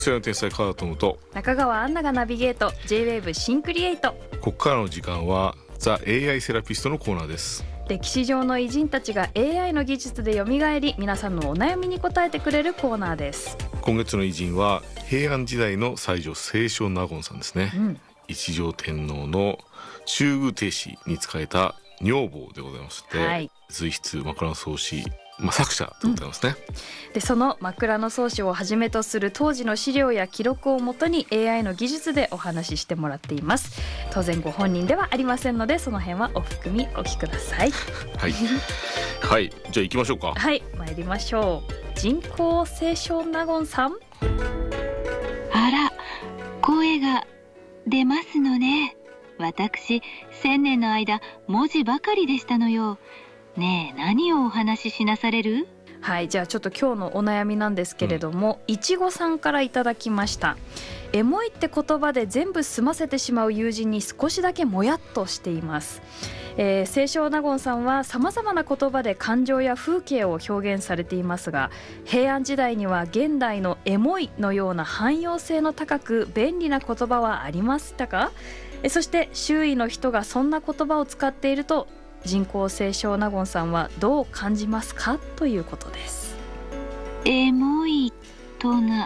こちらの天才カートムと中川アンナがナビゲート J-WAVE シンクリエイト。 ここからの時間はザ・ AI セラピストのコーナーです。 歴史上の偉人たちが AI の技術で蘇り、皆さんのお悩みに答えてくれるコーナーです。 今月の偉人は平安時代の才女清少納言さんですね、一条天皇の中宮廷士に仕えた女房でございまして、随筆枕草子、作者でございますね、 でその枕草子をはじめとする当時の資料や記録をもとに AI の技術でお話ししてもらっています。当然ご本人ではありませんので、その辺はお含みお聞きください。 はい、はい、じゃあ行きましょうか。 はい、参りましょう。人工清少納言さん。 あら、声が出ますのね。私、1000年の間文字ばかりでしたのよ。ねえ、何をお話ししなされる？ はい、じゃあちょっと今日のお悩みなんですけれども、いちごさんからいただきました。エモいって言葉で全部済ませてしまう友人に少しだけもやっとしています。清少納言さんはさまざまな言葉で感情や風景を表現されていますが、平安時代には現代のエモいのような汎用性の高く便利な言葉はありましたか？そして周囲の人がそんな言葉を使っていると人工清少納言さんはどう感じますか、ということです。 エモいとな、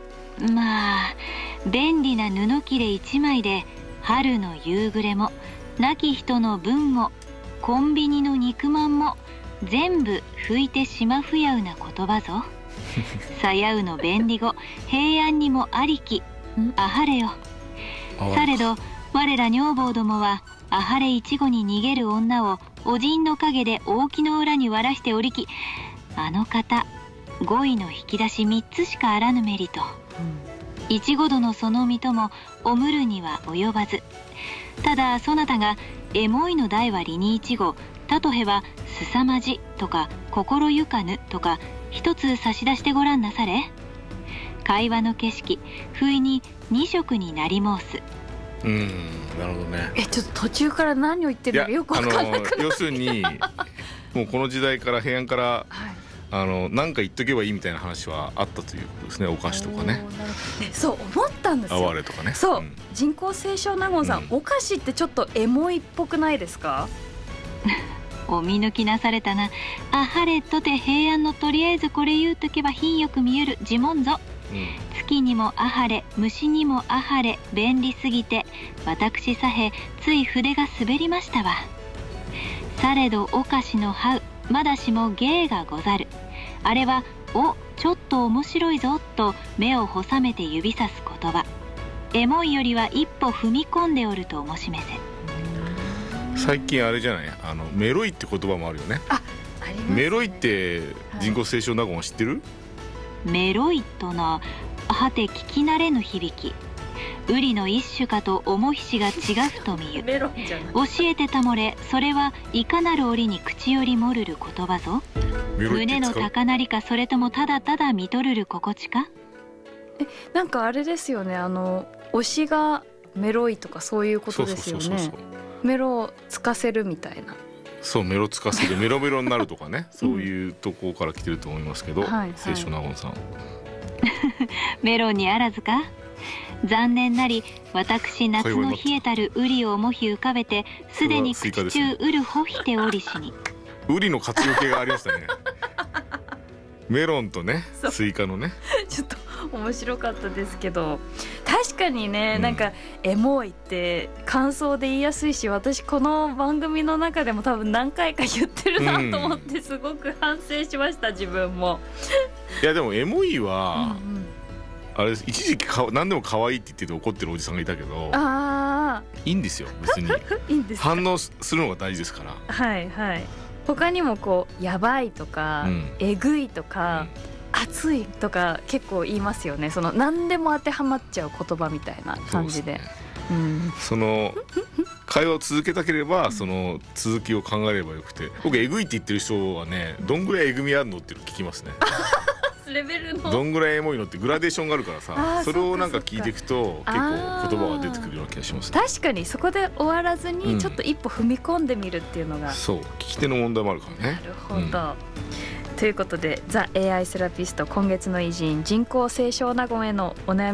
便利な布切れ一枚で春の夕暮れも亡き人の分もコンビニの肉まんも全部拭いてしまふやうな言葉ぞ。さやうの便利語、平安にもありき、あはれよ。されど我ら女房どもはあはれいちごに逃げる女をおじんの陰で大木の裏に割らしておりき、あの方語彙の引き出し3つしかあらぬめりと、いちご殿その身ともおむるには及ばず。ただそなたがエモいの題は理にいちご、たとへはすさまじとか心ゆかぬとか一つ差し出してごらんなされ。会話の景色不意に二色になり申す。 なるほどね。 ちょっと途中から何を言ってるのかよく分からなくなる。 要するにもうこの時代から平安から、何か言っとけばいいみたいな話はあったということですね。お菓子とかね。 そう思ったんですよ。 哀れとかね。 そう、人工清少納言さん、お菓子ってちょっとエモいっぽくないですか？ お見抜きなされたな。あはれとて平安のとりあえずこれ言うとけば品よく見える呪文ぞ。月にもあはれ、虫にもあはれ、便利すぎて私さへつい筆が滑りましたわ。されどお菓子の葉まだしも芸がござる。あれはおちょっと面白いぞと目を細めて指さす言葉。エモいよりは一歩踏み込んでおると申しめせ。 最近あれじゃない、メロイって言葉もあるよね。 ありますね。 メロイって人工清少納言は知ってる？ メロイとな、はて聞き慣れぬ響き。ウリの一種かと思ひしが違うと見ゆ。 メロンじゃない。 教えてたもれ、それはいかなる折に口よりもるる言葉ぞ。胸の高鳴りか、それともただただ見とるる心地か。 なんかあれですよね、推しがメロイとかそういうことですよね。メロをつかせるみたいな。 そう、メロつかせる、メロメロになるとかね、そういうとこから来てると思いますけど、清少納言さんメロンにあらずか。残念なり私夏の冷えたるウリをもひ浮かべてすでに口中うるほひておりしに。 ウリの活用形がありましたね。メロンとね、スイカのね。 ちょっと面白かったですけど、確かにね、なんかエモいって感想で言いやすいし、私この番組の中でも多分何回か言ってるなと思ってすごく反省しました、自分も。 いやでもエモいは、あれ一時期何でも可愛いって言ってて怒ってるおじさんがいたけど、いいんですよ別に。 いいんですか？ 反応するのが大事ですから。 はいはい。他にもこうやばいとか、えぐいとか、熱いとか結構言いますよね。その何でも当てはまっちゃう言葉みたいな感じで。 その会話を続けたければその続きを考えればよくて、僕えぐいって言ってる人はね、どんぐらいえぐみあるのって聞きますね。 レベルのどんぐらいエモいのってグラデーションがあるからさ、それをなんか聞いていくと結構言葉が出てくるような気がしますね。 確かにそこで終わらずにちょっと一歩踏み込んでみるっていうのが、 そう、聞き手の問題もあるからね。 なるほど。 ということでザ・AIセラピスト今月の偉人人工清少納言へのお悩み